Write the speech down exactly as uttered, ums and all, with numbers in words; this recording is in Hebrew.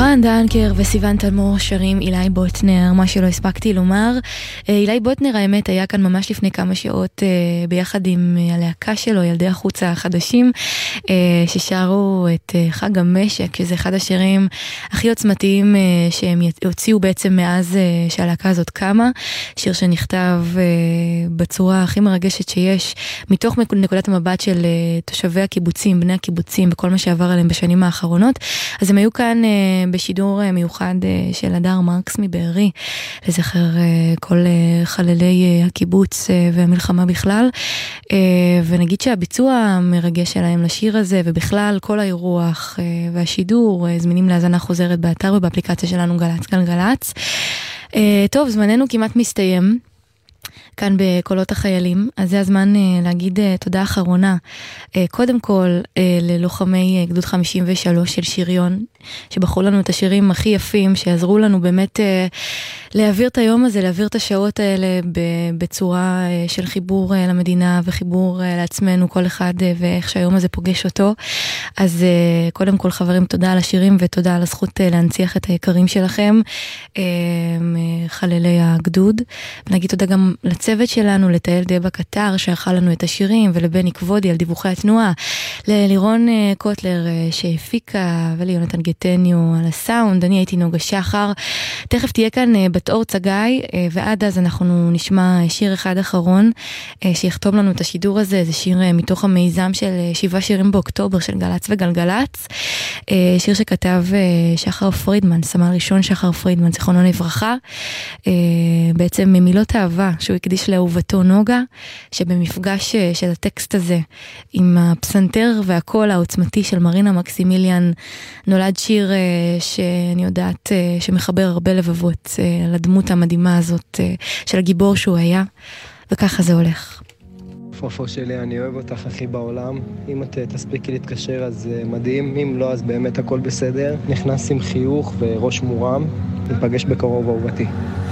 רן דנקר וסיוון תלמור שרים אילי בוטנר, מה שלא הספקתי לומר. אילי בוטנר האמת היה כאן ממש לפני כמה שעות ביחד עם הלהקה שלו, ילדי החוץ החדשים, ששרו את חג המשק, שזה אחד השירים הכי עוצמתיים שהם הוציאו בעצם מאז שהלהקה הזאת קמה. שיר שנכתב בצורה הכי מרגשת שיש, מתוך נקודת המבט של תושבי הקיבוצים, בני הקיבוצים, וכל מה שעבר עליהם בשנים האחרונות. אז הם היו כאן בשידור מיוחד של הדר מרקס מבארי, לזכר כל חללי הקיבוץ והמלחמה בכלל, ונגיד שהביצוע המרגש שלהם לשיר הזה, ובכלל כל האירוח והשידור, זמינים להזנה חוזרת באתר ובאפליקציה שלנו גלץ גלגלץ. טוב, זמננו כמעט מסתיים כאן בקולות החיילים, אז זה הזמן להגיד תודה אחרונה, קודם כל ללוחמי גדוד חמישים ושלוש של שריון, שבחרו לנו את השירים הכי יפים, שיעזרו לנו באמת להעביר את היום הזה, להעביר את השעות האלה בצורה של חיבור למדינה וחיבור לעצמנו, כל אחד ואיך שהיום הזה פוגש אותו. אז קודם כל חברים, תודה על השירים ותודה על הזכות להנציח את היקרים שלכם, חללי הגדוד. ונגיד תודה גם לצוות שלנו, לטייל דבא קטר שערכה לנו את השירים, ולבני כבודי על דיווחי התנועה, ללירון קוטלר שהפיקה, וליונתן גטניו על הסאונד. אני הייתי נוגה שחר. תכף תהיה כאן בת אור צגאי, ועד אז אנחנו נשמע שיר אחד אחרון שיחתום לנו את השידור הזה. זה שיר מתוך המיזם של שבעה שירים באוקטובר של גלץ וגלגלץ, שיר שכתב שחר פרידמן, סמל ראשון שחר פרידמן, זיכרונו לברכה, בעצם ממילות אהבה שהוא הקדיש לאהובתו נוגה, שבמפגש של הטקסט הזה עם הפסנתר והקול העוצמתי של מרינה מקסימיליאן נולד שיר שאני יודעת שמחבר הרבה לבבות לדמות המדהימה הזאת של הגיבור שהוא היה, וככה זה הולך. פופו שלי, אני אוהב אותך הכי בעולם. אם את תספיקי להתקשר אז מדהים, אם לא אז באמת הכל בסדר. נכנס עם חיוך וראש מורם. נפגש בקרוב אהובתי.